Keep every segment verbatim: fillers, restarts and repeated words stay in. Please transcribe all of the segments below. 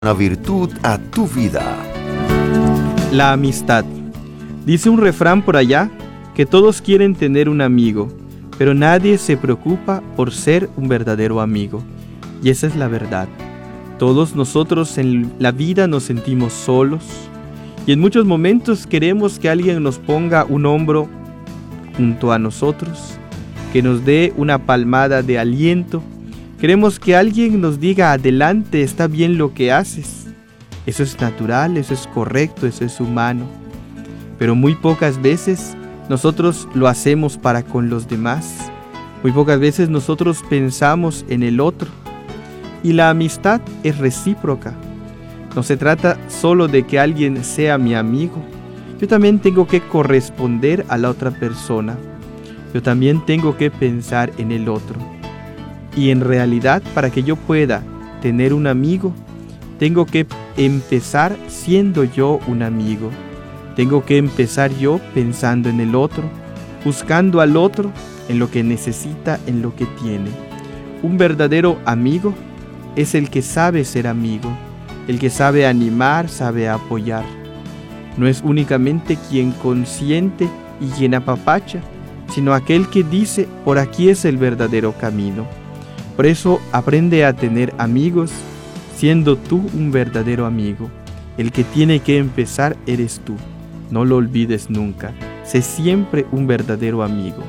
Una virtud a tu vida. La amistad. Dice un refrán por allá que todos quieren tener un amigo, pero nadie se preocupa por ser un verdadero amigo. Y esa es la verdad. Todos nosotros en la vida nos sentimos solos y en muchos momentos queremos que alguien nos ponga un hombro junto a nosotros, que nos dé una palmada de aliento. Queremos que alguien nos diga: adelante, está bien lo que haces. Eso es natural, eso es correcto, eso es humano. Pero muy pocas veces nosotros lo hacemos para con los demás. Muy pocas veces nosotros pensamos en el otro. Y la amistad es recíproca. No se trata solo de que alguien sea mi amigo. Yo también tengo que corresponder a la otra persona. Yo también tengo que pensar en el otro. Y en realidad, para que yo pueda tener un amigo, tengo que empezar siendo yo un amigo. Tengo que empezar yo pensando en el otro, buscando al otro en lo que necesita, en lo que tiene. Un verdadero amigo es el que sabe ser amigo, el que sabe animar, sabe apoyar. No es únicamente quien consiente y quien apapacha, sino aquel que dice: por aquí es el verdadero camino. Por eso aprende a tener amigos, siendo tú un verdadero amigo. El que tiene que empezar eres tú. No lo olvides nunca. Sé siempre un verdadero amigo.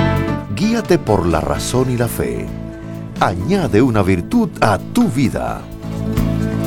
Guíate por la razón y la fe. Añade una virtud a tu vida.